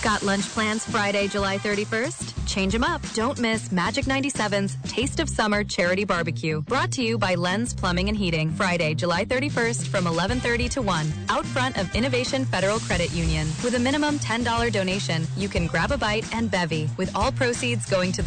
Got lunch plans Friday, July 31st? Change them up. Don't miss Magic 97's Taste of Summer Charity Barbecue. Brought to you by Lens Plumbing and Heating. Friday, July 31st from 11:30 to 1. Out front of Innovation Federal Credit Union. With a minimum $10 donation, you can grab a bite and bevy, with all proceeds going to the